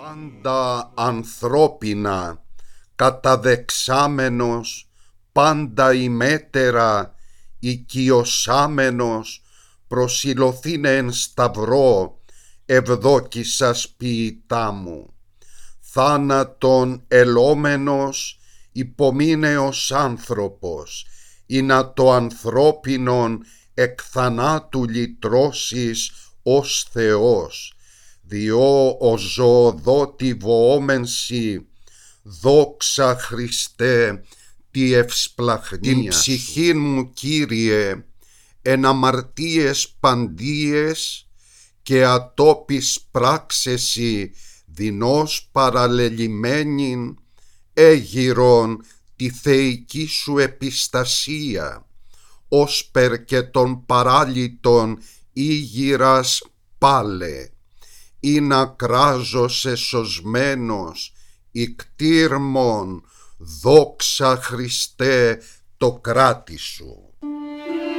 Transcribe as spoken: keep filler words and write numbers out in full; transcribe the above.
πάντα ανθρώπινα, καταδεξάμενος, πάντα ημέτερα, οικειοσάμενος, προσιλωθήνε εν σταυρό, ευδόκησας ποιητά μου. Θάνατον ελόμενος, υπομείνεος άνθρωπος, ή να το ανθρώπινον εκ θανάτου λυτρώσεις ως Θεός, διό ο ζωοδότη βοόμενσι, δόξα Χριστέ τη ευσπλαχνία. Την ψυχήν μου, Κύριε, εν αμαρτίες παντίες και ατόπις πράξεσι δεινός παραλελειμμένην, έγειρον τη θεϊκή σου επιστασία, όσπερ και των παράλυτων ήγυρας πάλε, ή να κράζωσε σωσμένος, ικτήρμον, δόξα Χριστέ το κράτη σου.